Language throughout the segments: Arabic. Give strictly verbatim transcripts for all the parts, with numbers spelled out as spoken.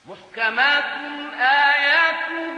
محكمات آياته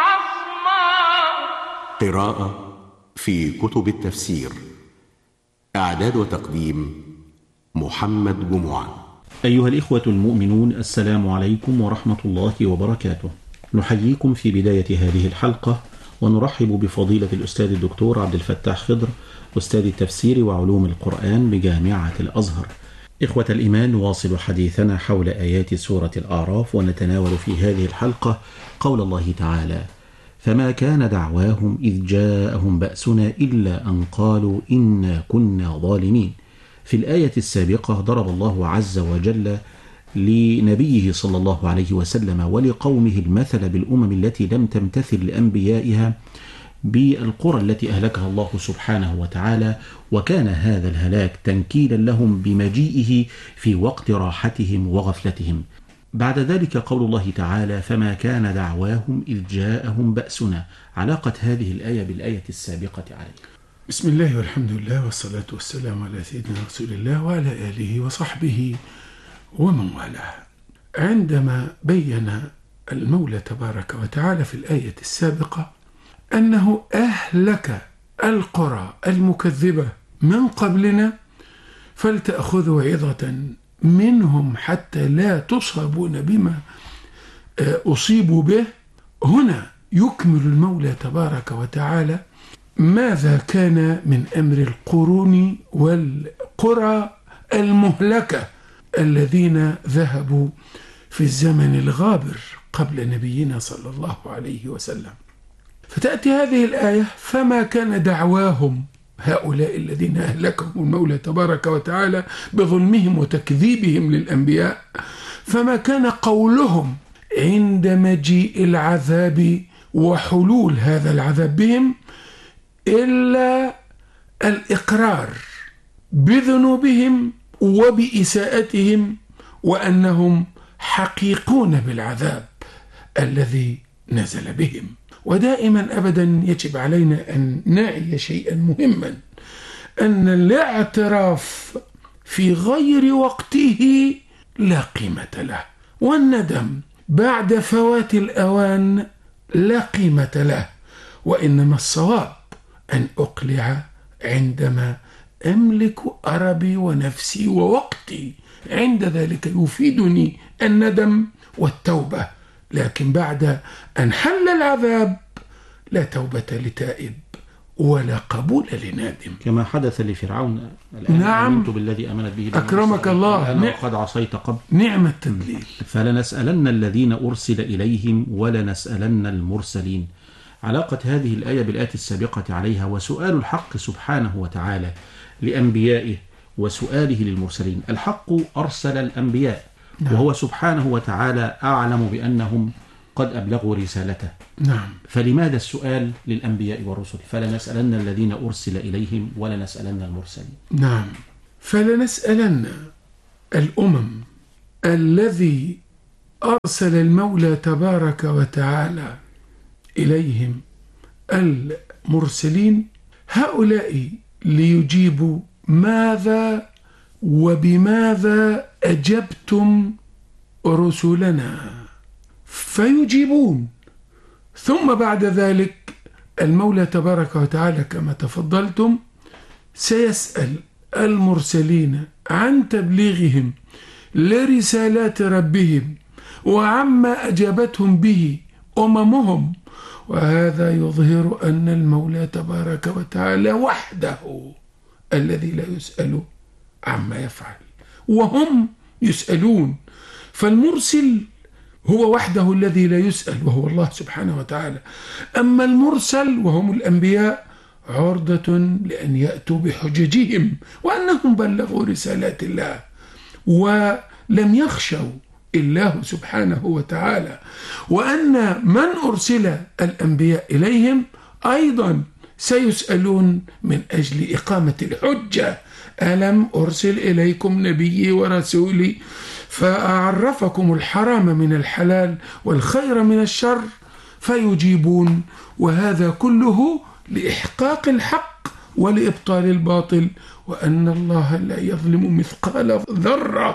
عصماء. قراءة في كتب التفسير. إعداد وتقديم محمد جمعة. أيها الإخوة المؤمنون، السلام عليكم ورحمة الله وبركاته. نحييكم في بداية هذه الحلقة ونرحب بفضيلة الأستاذ الدكتور عبد الفتاح خضر، أستاذ التفسير وعلوم القرآن بجامعة الأزهر. إخوة الإيمان، نواصل حديثنا حول آيات سورة الأعراف، ونتناول في هذه الحلقة قول الله تعالى: فما كان دعواهم إذ جاءهم بأسنا إلا أن قالوا إنا كنا ظالمين. في الآية السابقة ضرب الله عز وجل لنبيه صلى الله عليه وسلم ولقومه المثل بالأمم التي لم تمتثل لأنبيائها بالقرى التي أهلكها الله سبحانه وتعالى، وكان هذا الهلاك تنكيلا لهم بمجيئه في وقت راحتهم وغفلتهم. بعد ذلك قول الله تعالى: فما كان دعواهم إذ جاءهم بأسنا. علاقة هذه الآية بالآية السابقة عليه. بسم الله والحمد لله والصلاة والسلام على سيدنا رسول الله وعلى آله وصحبه ومن والاه. عندما بين المولى تبارك وتعالى في الآية السابقة أنه أهلك القرى المكذبة من قبلنا فلتأخذوا عظة منهم حتى لا تصابون بما أصيبوا به، هنا يكمل المولى تبارك وتعالى ماذا كان من أمر القرون والقرى المهلكة الذين ذهبوا في الزمن الغابر قبل نبينا صلى الله عليه وسلم. فتأتي هذه الآية: فما كان دعواهم، هؤلاء الذين أهلكهم المولى تبارك وتعالى بظلمهم وتكذيبهم للأنبياء، فما كان قولهم عند مجيء العذاب وحلول هذا العذاب بهم إلا الإقرار بذنوبهم وبإساءتهم، وأنهم حقيقون بالعذاب الذي نزل بهم. ودائما أبدا يجب علينا أن نعي شيئا مهما، أن الاعتراف في غير وقته لا قيمة له، والندم بعد فوات الأوان لا قيمة له، وإنما الصواب أن أقلع عندما أملك أربي ونفسي ووقتي، عند ذلك يفيدني الندم والتوبة. لكن بعد أن حل العذاب لا توبة لتائب ولا قبول لنادم، كما حدث لفرعون. الآن نعم، آمنت بالذي آمنت به أكرمك الله، أنا قد عصيت قبل. نعم التدليل. فلنسألن الذين أرسل إليهم ولنسألن المرسلين. علاقة هذه الآية بالآية السابقة عليها، وسؤال الحق سبحانه وتعالى لأنبيائه وسؤاله للمرسلين. الحق أرسل الأنبياء، نعم، وهو سبحانه وتعالى أعلم بأنهم قد أبلغوا رسالته. نعم. فلماذا السؤال للأنبياء والرسل؟ فلنسألن الذين أرسل إليهم ولنسألن المرسلين. نعم، فلنسألن الأمم الذي أرسل المولى تبارك وتعالى إليهم المرسلين، هؤلاء ليجيبوا ماذا وبماذا أجبتم رسلنا، فيجيبون. ثم بعد ذلك المولى تبارك وتعالى كما تفضلتم سيسأل المرسلين عن تبليغهم لرسالات ربهم وعما أجابتهم به أممهم، وهذا يظهر أن المولى تبارك وتعالى وحده الذي لا يسأل عما يفعل، وهم يسألون. فالمرسل هو وحده الذي لا يسأل وهو الله سبحانه وتعالى، أما المرسل وهم الأنبياء عرضة لأن يأتوا بحججهم وأنهم بلغوا رسالات الله ولم يخشوا الله سبحانه وتعالى، وأن من أرسل الأنبياء إليهم أيضا سيسألون من أجل إقامة الحجة: ألم أرسل إليكم نبيي ورسولي فأعرفكم الحرام من الحلال والخير من الشر؟ فيجيبون، وهذا كله لإحقاق الحق ولإبطال الباطل، وأن الله لا يظلم مثقال ذرة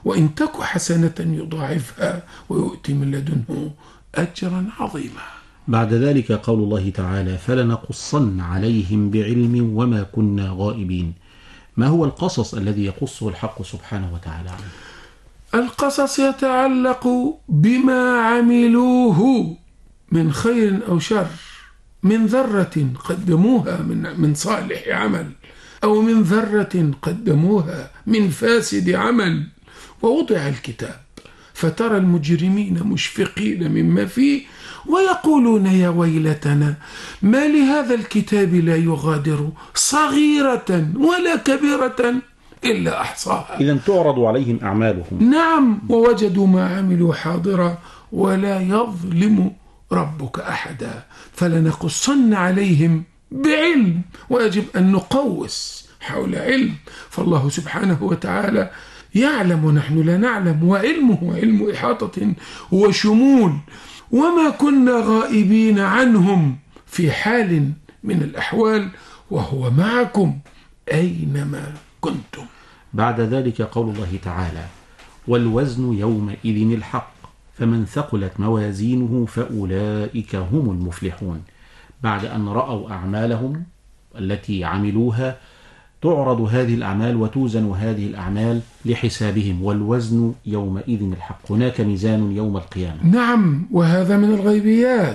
وإن تك حسنة يضاعفها ويؤتي من لدنه أجرا عظيما. بعد ذلك قول الله تعالى: فلنقصن عليهم بعلم وما كنا غائبين. ما هو القصص الذي يقصه الحق سبحانه وتعالى عنه؟ القصص يتعلق بما عملوه من خير أو شر، من ذرة قدموها من من صالح عمل، أو من ذرة قدموها من فاسد عمل. ووضع الكتاب فترى المجرمين مشفقين مما فيه ويقولون يا ويلتنا ما لهذا الكتاب لا يغادر صغيرة ولا كبيرة إلا أحصاها. إذن تعرض عليهم أعمالهم. نعم، ووجدوا ما عملوا حاضرا ولا يظلم ربك أحدا. فلنقصن عليهم بعلم، ويجب أن نقوس حول علم، فالله سبحانه وتعالى يعلم ونحن لا نعلم، وعلمه علم إحاطة وشمول. وما كنا غائبين عنهم في حال من الأحوال وهو معكم أينما كنتم. بعد ذلك قول الله تعالى: والوزن يومئذ الحق فمن ثقلت موازينه فأولئك هم المفلحون. بعد أن رأوا أعمالهم التي عملوها تعرض هذه الأعمال وتوزن هذه الأعمال لحسابهم. والوزن يومئذ الحق، هناك ميزان يوم القيامة. نعم، وهذا من الغيبيات.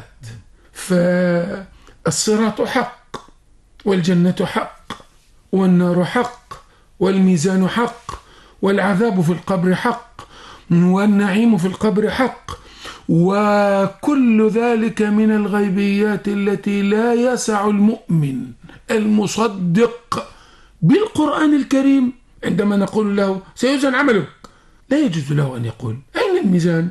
فالصراط حق، والجنة حق، والنار حق، والميزان حق، والعذاب في القبر حق، والنعيم في القبر حق، وكل ذلك من الغيبيات التي لا يسع المؤمن المصدق بالقرآن الكريم عندما نقول له سيوزن عملك لا يجوز له أن يقول أين الميزان؟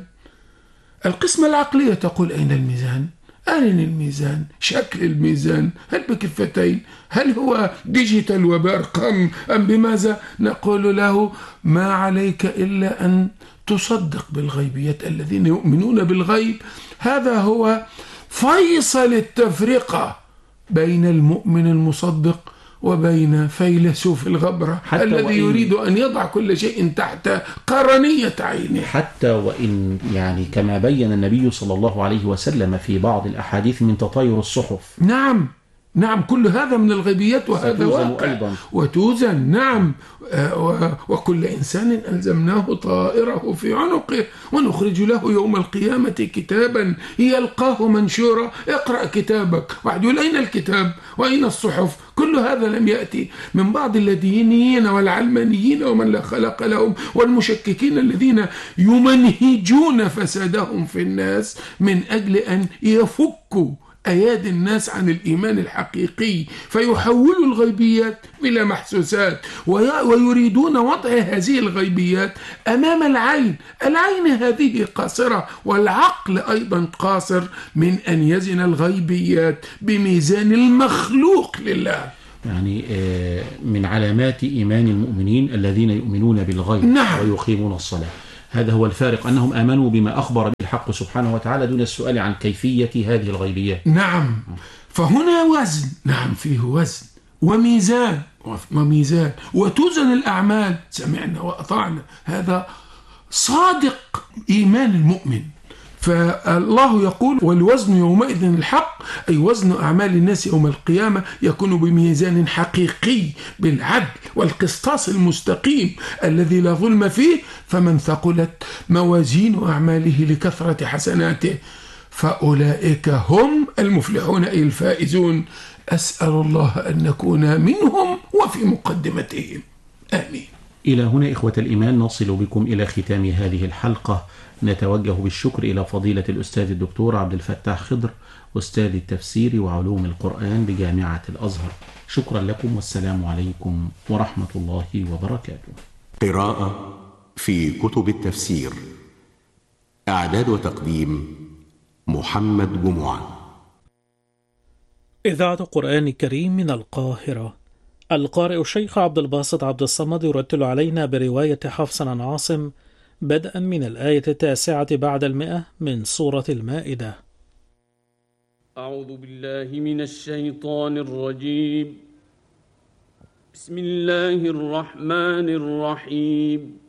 القسمة العقلية تقول أين الميزان؟ أين الميزان؟ شكل الميزان؟ هل بكفتين؟ هل هو ديجيتال وبأرقام أم بماذا؟ نقول له ما عليك إلا أن تصدق بالغيبيات. الذين يؤمنون بالغيب هذا هو فيصل التفرقة بين المؤمن المصدق وبين فيلسوف الغبرة الذي يريد أن يضع كل شيء تحت قرنية عينه. حتى وإن يعني كما بين النبي صلى الله عليه وسلم في بعض الأحاديث من تطاير الصحف. نعم نعم، كل هذا من الغيبيات، وهذا واقع أيضا. وتوزن. نعم، وكل إنسان ألزمناه طائره في عنقه ونخرج له يوم القيامة كتابا يلقاه منشورا اقرأ كتابك. واحد يقول أين الكتاب وأين الصحف؟ كل هذا لم يأتي من بعض اللادينيين والعلمانيين ومن لا خلق لهم والمشككين الذين يمنهجون فسادهم في الناس من أجل أن يفكوا أيادي الناس عن الإيمان الحقيقي، فيحولوا الغيبيات إلى محسوسات ويريدون وضع هذه الغيبيات أمام العين. العين هذه قاصرة والعقل أيضا قاصر من أن يزن الغيبيات بميزان المخلوق لله. يعني من علامات إيمان المؤمنين الذين يؤمنون بالغيب. نعم. ويقيمون الصلاة. هذا هو الفارق، أنهم آمنوا بما أخبر بالحق سبحانه وتعالى دون السؤال عن كيفية هذه الغيبيات. نعم، فهنا وزن. نعم، فيه وزن وميزان وميزان وتوزن الأعمال. سمعنا وأطعنا، هذا صادق إيمان المؤمن. فالله يقول والوزن يومئذ الحق، أي وزن أعمال الناس يوم القيامة يكون بميزان حقيقي بالعدل والقسطاس المستقيم الذي لا ظلم فيه. فمن ثقلت موازين أعماله لكثرة حسناته فأولئك هم المفلحون، أي الفائزون. أسأل الله أن نكون منهم وفي مقدمتهم، آمين. إلى هنا إخوة الإيمان نصل بكم إلى ختام هذه الحلقة. نتوجه بالشكر إلى فضيلة الأستاذ الدكتور عبد الفتاح خضر، أستاذ التفسير وعلوم القرآن بجامعة الأزهر. شكرا لكم، والسلام عليكم ورحمة الله وبركاته. قراءة في كتب التفسير. إعداد وتقديم محمد جمعة. إذاعة القرآن الكريم من القاهرة. القارئ الشيخ عبد الباسط عبد الصمد يرتل علينا برواية حفص عن عاصم بدءا من الآية التاسعة بعد المئة من سورة المائدة. أعوذ بالله من الشيطان الرجيم. بسم الله الرحمن الرحيم.